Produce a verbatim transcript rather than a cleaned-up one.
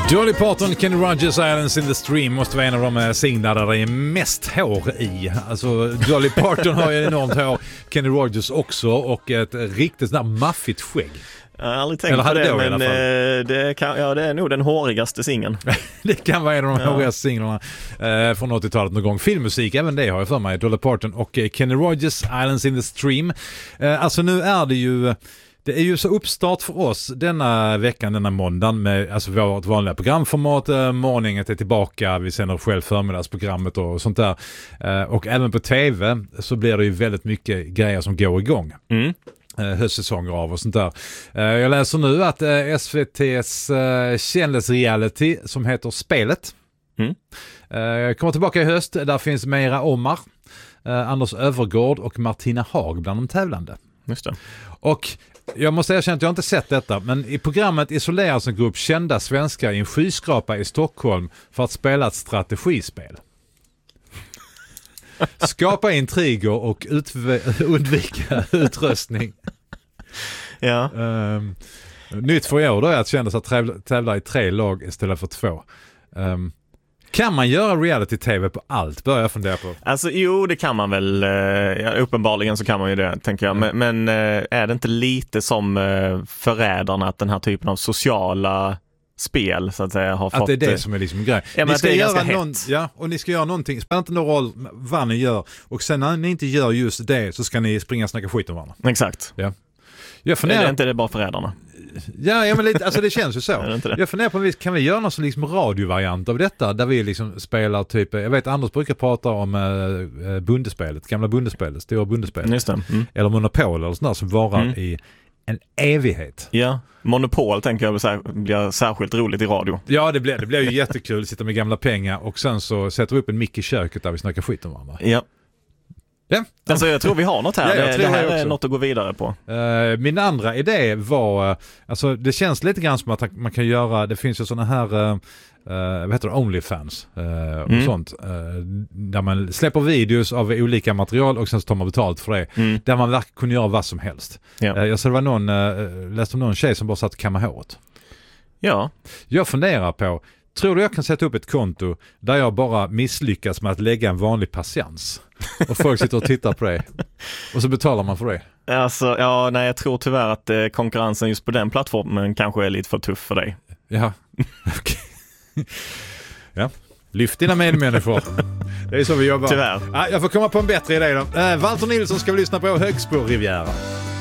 Dolly Parton, Kenny Rogers, Islands in the Stream måste vara en av de singlar där det är mest hår i. Alltså Dolly Parton har ju enormt hår, Kenny Rogers också, och ett riktigt sådär maffigt skägg. Jag har aldrig tänkt på det, det men det, kan, ja, det är nog den hårigaste singeln. Det kan vara en av de ja. hårigaste singlarna eh, från åttiotalet någon gång. Filmmusik, även det har jag för mig. Dolly Parton och eh, Kenny Rogers, Islands in the Stream. Eh, alltså nu är det ju... Det är ju så uppstart för oss denna veckan, denna måndagen med alltså vårt vanliga programformat. Eh, morgoninget är tillbaka, vi sänder själv förmiddagsprogrammet och sånt där. Eh, och även på tv så blir det ju väldigt mycket grejer som går igång. Mm. Eh, höstsäsonger av och sånt där. Eh, jag läser nu att eh, S V T:s eh, kändisreality som heter Spelet mm. eh, kommer tillbaka i höst. Där finns Meira Omar, eh, Anders Övergård och Martina Haag bland de tävlande. Just det. Och jag måste erkänna att jag inte sett detta, men i programmet isoleras en grupp kända svenskar i en skyskrapa i Stockholm för att spela ett strategispel. Skapa intriger och utv- undvika utröstning. Ja. Um, nytt för i år då är att kändas att tävla, tävla i tre lag istället för två. Um, Kan man göra reality-tv på allt? Börjar jag fundera på. Alltså jo, det kan man väl. Ja, uppenbarligen så kan man ju det, tänker jag. Men, men är det inte lite som Förrädarna att den här typen av sociala spel så att säga har att fått... Att det är det som är liksom grej. Ja, ni ska det är göra någon, hett. Ja, och ni ska göra någonting. Spelar inte någon roll vad ni gör. Och sen när ni inte gör just det så ska ni springa och snacka skit om varandra. Exakt. Ja. Jag funderar... Är det inte det bara Förrädarna? Ja, ja men lite, alltså det känns ju så. det det? Jag funderar på vis, kan vi göra någon liksom radiovariant av detta där vi liksom spelar typ, jag vet Anders brukar prata om äh, bundespelet, gamla bundespelet, stora bundespelet. Just det. Mm. Eller Monopol eller sånt där som varar mm. i en evighet. Ja, Monopol tänker jag blir särskilt roligt i radio. Ja, det blir, det blir ju jättekul att sitta med gamla pengar och sen så sätter vi upp en mick i köket där vi snackar skit om varandra. Ja. Ja. Alltså jag tror vi har något här. Ja, det, det här är något att gå vidare på. Uh, min andra idé var, uh, alltså det känns lite grann som att man kan göra, det finns ju sådana här, uh, uh, vad heter det, OnlyFans uh, och mm. sånt. Uh, där man släpper videos av olika material och sen så tar man betalt för det. Mm. Där man verkligen kunde göra vad som helst. Ja. Uh, jag såg det var någon, uh, läste om någon tjej som bara satt och kammade håret. Ja. Jag funderar på, tror du jag kan sätta upp ett konto där jag bara misslyckas med att lägga en vanlig patiens? Och folk sitter och tittar på det. Och så betalar man för det. Alltså, ja, nej, jag tror tyvärr att eh, konkurrensen just på den plattformen kanske är lite för tuff för dig. Ja, okej. Ja, lyft dina medmänniskor. Det är så vi jobbar. Tyvärr. Ja, jag får komma på en bättre idé då. Eh, Walter Nilsson ska vi lyssna på Högsbo Riviera.